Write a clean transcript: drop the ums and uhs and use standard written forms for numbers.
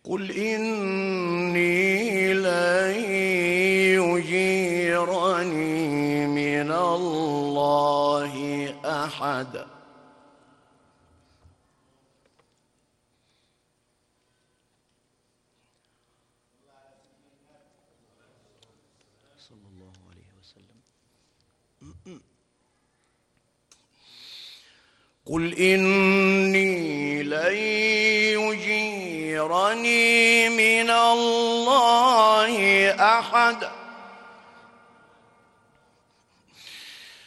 قل إني لن يجيرني من الله أحد صلى الله عليه وسلم. قل إني لن يجيرني من الله أحد